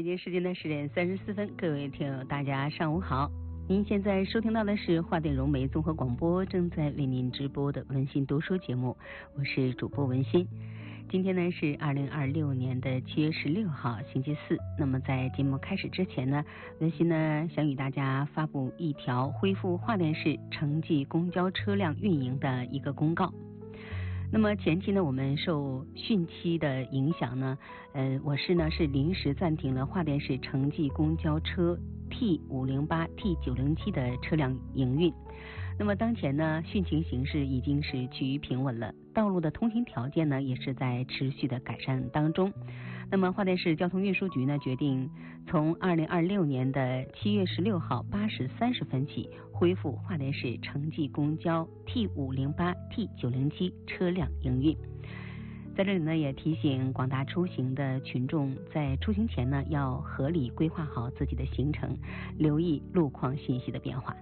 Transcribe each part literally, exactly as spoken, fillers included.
京时间的十点三十四分，各位听友大家上午好。您现在收听到的是华电融媒综合广播正在为您直播的文心读书节目，我是主播文心。今天呢是二零二六年的七月十六号星期四。那么在节目开始之前呢，文心呢想与大家发布一条恢复华电市城际公交车辆运营的一个公告。那么前期呢，我们受汛期的影响呢，呃，我市呢是临时暂停了华电市城际公交车 T 五零八 T 九零七的车辆营运。那么当前呢，汛情形势已经是趋于平稳了，道路的通行条件呢也是在持续的改善当中。那么华电市交通运输局呢决定从二零二六年的七月十六号八时三十分起恢复华电市城际公交 T 五零八 T 九零七车辆营运。在这里呢也提醒广大出行的群众，在出行前呢要合理规划好自己的行程，留意路况信息的变化。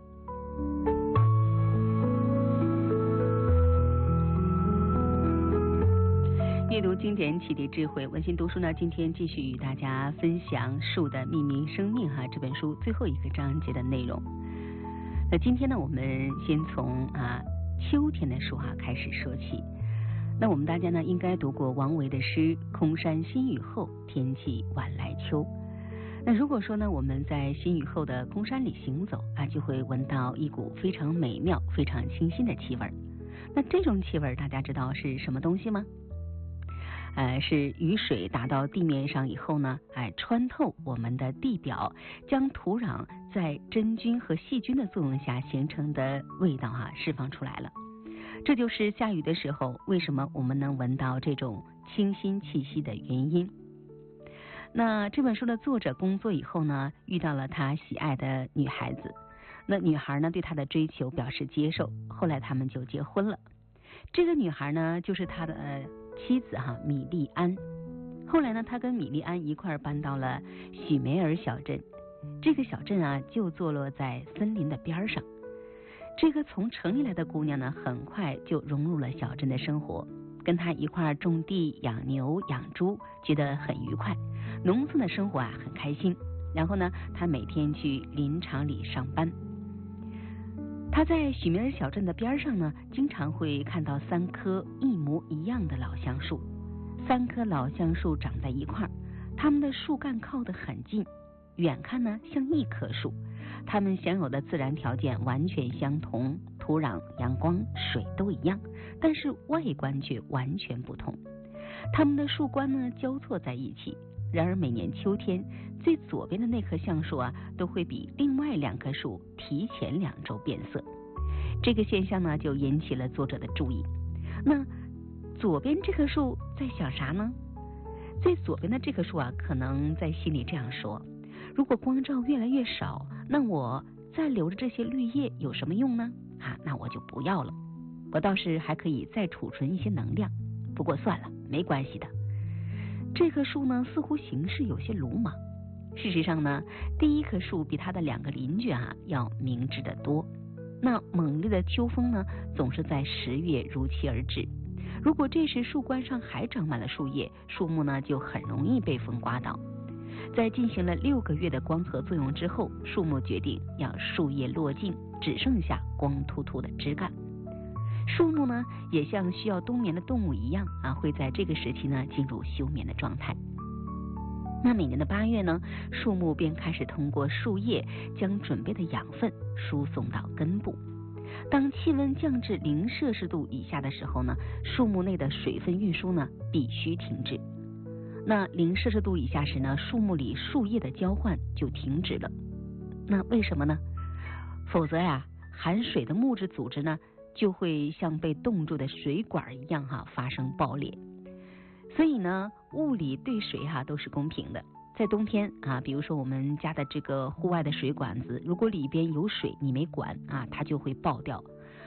阅读经典，启迪智慧，文心读书呢今天继续与大家分享《树的秘密生命》哈这本书最后一个章节的内容。那今天呢我们先从啊秋天的树哈开始说起。那我们大家呢应该读过王维的诗《空山新雨后，天气晚来秋》。那如果说呢我们在新雨后的空山里行走啊，就会闻到一股非常美妙非常清新的气味。那这种气味大家知道是什么东西吗？呃，是雨水打到地面上以后呢，哎，穿透我们的地表，将土壤在真菌和细菌的作用下形成的味道哈、啊、释放出来了。这就是下雨的时候为什么我们能闻到这种清新气息的原因。那这本书的作者工作以后呢，遇到了他喜爱的女孩子，那女孩呢对他的追求表示接受，后来他们就结婚了。这个女孩呢就是他的呃妻子哈米莉安。后来呢他跟米莉安一块儿搬到了许梅尔小镇，这个小镇啊就坐落在森林的边上。这个从城里来的姑娘呢很快就融入了小镇的生活，跟她一块儿种地养牛养猪，觉得很愉快，农村的生活啊很开心。然后呢她每天去林场里上班。他在许梅尔小镇的边上呢，经常会看到三棵一模一样的老橡树。三棵老橡树长在一块儿，它们的树干靠得很近，远看呢像一棵树。它们享有的自然条件完全相同，土壤、阳光、水都一样，但是外观却完全不同。它们的树冠呢交错在一起，然而每年秋天，最左边的那棵橡树啊，都会比另外两棵树提前两周变色。这个现象呢，就引起了作者的注意。那左边这棵树在想啥呢？最左边的这棵树啊，可能在心里这样说：如果光照越来越少，那我再留着这些绿叶有什么用呢？啊，那我就不要了。我倒是还可以再储存一些能量，不过算了，没关系的。这棵树呢，似乎行事有些鲁莽。事实上呢，第一棵树比它的两个邻居啊要明智得多。那猛烈的秋风呢，总是在十月如期而至。如果这时树冠上还长满了树叶，树木呢就很容易被风刮倒。在进行了六个月的光合作用之后，树木决定要树叶落尽，只剩下光秃秃的枝干。树木呢也像需要冬眠的动物一样啊，会在这个时期呢进入休眠的状态。那每年的八月呢，树木便开始通过树叶将准备的养分输送到根部。当气温降至零摄氏度以下的时候呢，树木内的水分运输呢必须停止。那零摄氏度以下时呢，树木里树叶的交换就停止了。那为什么呢？否则呀，含水的木质组织呢就会像被冻住的水管一样哈、啊、发生爆裂。所以呢，物理对水哈、啊、都是公平的。在冬天啊，比如说我们家的这个户外的水管子，如果里边有水你没管啊，它就会爆掉，